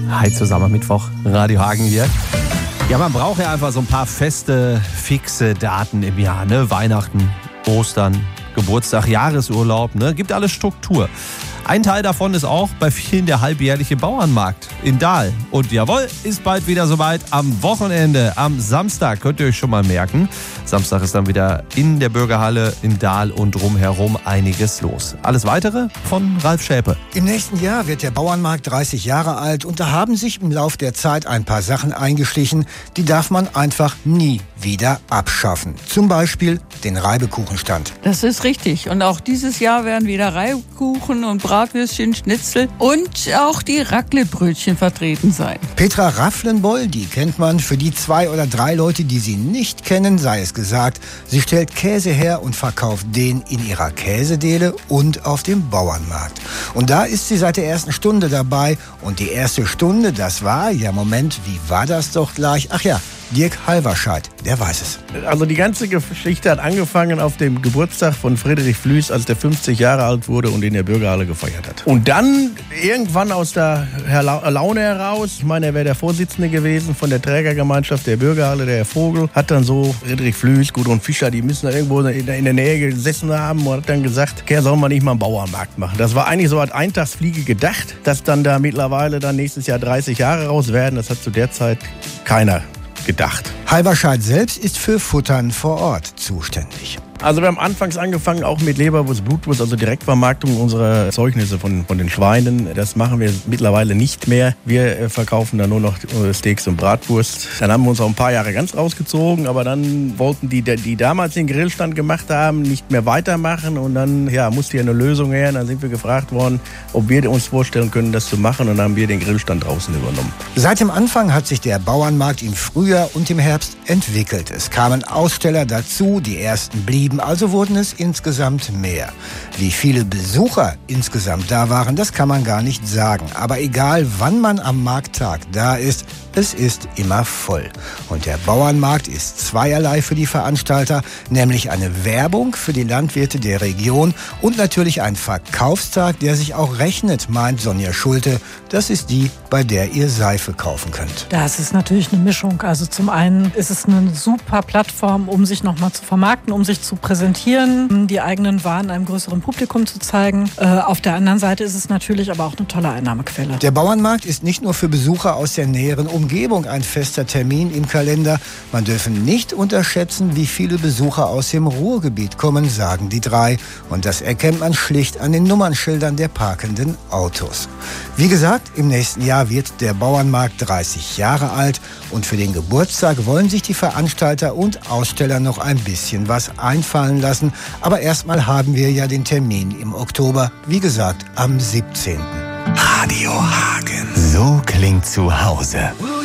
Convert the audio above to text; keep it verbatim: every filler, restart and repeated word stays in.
Hi zusammen, Mittwoch, Radio Hagen hier. Ja, man braucht ja einfach so ein paar feste, fixe Daten im Jahr, ne? Weihnachten, Ostern, Geburtstag, Jahresurlaub, ne? Gibt alles Struktur. Ein Teil davon ist auch bei vielen der halbjährliche Bauernmarkt in Dahl. Und jawohl, ist bald wieder soweit. Am Wochenende, am Samstag, könnt ihr euch schon mal merken. Samstag ist dann wieder in der Bürgerhalle in Dahl und drumherum einiges los. Alles Weitere von Ralf Schäpe. Im nächsten Jahr wird der Bauernmarkt dreißig Jahre alt und da haben sich im Lauf der Zeit ein paar Sachen eingeschlichen, die darf man einfach nie wieder abschaffen. Zum Beispiel den Reibekuchenstand. Das ist richtig. Und auch dieses Jahr werden wieder Reibkuchen und Bratwürstchen, Schnitzel und auch die Raclettebrötchen vertreten sein. Petra Rafflenboll, die kennt man. Für die zwei oder drei Leute, die sie nicht kennen, sei es gesagt, sie stellt Käse her und verkauft den in ihrer Käsedele und auf dem Bauernmarkt. Und da ist sie seit der ersten Stunde dabei. Und die erste Stunde, das war, ja Moment, wie war das doch gleich? Ach ja, Dirk Halverscheid, der weiß es. Also die ganze Geschichte hat angefangen auf dem Geburtstag von Friedrich Flüß, als der fünfzig Jahre alt wurde und in der Bürgerhalle gefeiert hat. Und dann irgendwann aus der Laune heraus, ich meine, er wäre der Vorsitzende gewesen von der Trägergemeinschaft der Bürgerhalle, der Herr Vogel, hat dann so Friedrich Flüß, Gudrun Fischer, die müssen da irgendwo in der Nähe gesessen haben und hat dann gesagt, okay, sollen wir nicht mal einen Bauernmarkt machen. Das war eigentlich so als Eintagsfliege gedacht, dass dann da mittlerweile dann nächstes Jahr dreißig Jahre raus werden. Das hat zu der Zeit keiner gedacht. Halverscheid selbst ist für Futtern vor Ort zuständig. Also wir haben anfangs angefangen auch mit Leberwurst, Blutwurst, also Direktvermarktung unserer Erzeugnisse von, von den Schweinen. Das machen wir mittlerweile nicht mehr. Wir verkaufen dann nur noch Steaks und Bratwurst. Dann haben wir uns auch ein paar Jahre ganz rausgezogen, aber dann wollten die, die damals den Grillstand gemacht haben, nicht mehr weitermachen und dann ja, musste ja eine Lösung her. Dann sind wir gefragt worden, ob wir uns vorstellen können, das zu machen und dann haben wir den Grillstand draußen übernommen. Seit dem Anfang hat sich der Bauernmarkt im Frühjahr und im Herbst entwickelt. Es kamen Aussteller dazu, die ersten blieben. Also wurden es insgesamt mehr. Wie viele Besucher insgesamt da waren, das kann man gar nicht sagen. Aber egal, wann man am Markttag da ist, es ist immer voll. Und der Bauernmarkt ist zweierlei für die Veranstalter, nämlich eine Werbung für die Landwirte der Region und natürlich ein Verkaufstag, der sich auch rechnet, meint Sonja Schulte. Das ist die, bei der ihr Seife kaufen könnt. Das ist natürlich eine Mischung. Also zum einen ist es eine super Plattform, um sich nochmal zu vermarkten, um sich zu präsentieren, die eigenen Waren einem größeren Publikum zu zeigen. Äh, auf der anderen Seite ist es natürlich aber auch eine tolle Einnahmequelle. Der Bauernmarkt ist nicht nur für Besucher aus der näheren Umgebung ein fester Termin im Kalender. Man dürfe nicht unterschätzen, wie viele Besucher aus dem Ruhrgebiet kommen, sagen die drei. Und das erkennt man schlicht an den Nummernschildern der parkenden Autos. Wie gesagt, im nächsten Jahr wird der Bauernmarkt dreißig Jahre alt. Und für den Geburtstag wollen sich die Veranstalter und Aussteller noch ein bisschen was einfallen lassen. Aber erstmal haben wir ja den Termin im Oktober, wie gesagt, am siebzehnten Radio Hagen. So klingt zu Hause.